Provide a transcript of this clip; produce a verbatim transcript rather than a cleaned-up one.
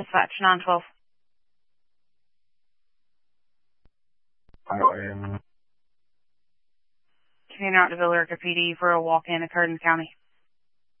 Dispatch, nine twelve. I am. Convener out to Villa Rica P D for a walk-in occurred in the county.